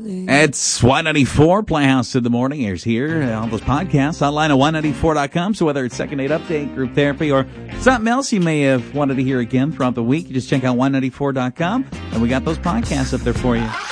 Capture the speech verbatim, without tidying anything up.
It's Y ninety-four, Playhouse in the Morning. Here's here, all those podcasts online at Y ninety-four dot com. So whether it's Second Date Update, Group Therapy, or something else you may have wanted to hear again throughout the week, you just check out Y ninety-four dot com, and we got those podcasts up there for you.